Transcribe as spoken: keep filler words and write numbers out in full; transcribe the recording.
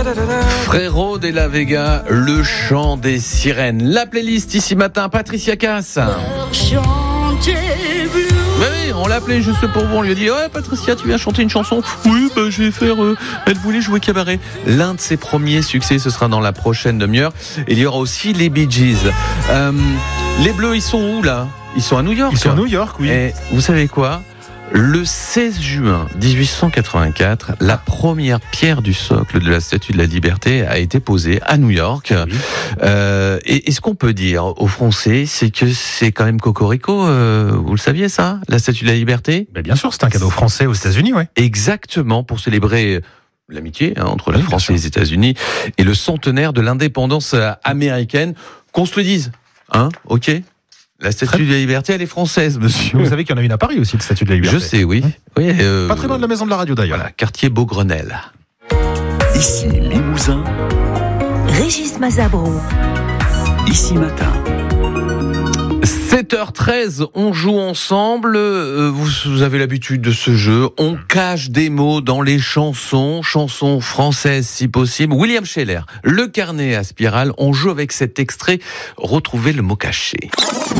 Frérot de la Vega, le chant des sirènes. La playlist ici matin, Patricia Cass. Bah oui, on l'a appelé juste pour vous. On lui a dit, ouais, Patricia, tu viens chanter une chanson? Oui, bah, je vais faire. Euh, elle voulait jouer cabaret. L'un de ses premiers succès, ce sera dans la prochaine demi-heure. Et il y aura aussi les Bee Gees. Euh, les Bleus, ils sont où là? Ils sont à New York. Ils sont à New York, oui. Et vous savez quoi? Le seize juin dix-huit cent quatre-vingt-quatre, la première pierre du socle de la Statue de la Liberté a été posée à New York. Oui. Euh, et, et ce qu'on peut dire aux Français, c'est que c'est quand même cocorico. Euh, vous le saviez ça, la Statue de la Liberté? Ben bien sûr, c'est un cadeau français aux États-Unis, ouais. Exactement, pour célébrer l'amitié hein, entre la oui, France et les États-Unis et le centenaire de l'indépendance américaine. Qu'on se le dise, hein, ok. La Statue de la Liberté, elle est française, monsieur. Vous savez qu'il y en a une à Paris aussi, la Statue de la Liberté. Je sais, oui. Hein oui euh, Pas très loin de la maison de la radio, d'ailleurs. Voilà, quartier Beaugrenelle. Ici Limousin. Régis Mazabro. Ici Matin. sept heures treize, on joue ensemble. Euh, vous, vous avez l'habitude de ce jeu. On cache des mots dans les chansons, chansons françaises si possible. William Scheller, le carnet à spirale. On joue avec cet extrait. Retrouvez le mot caché.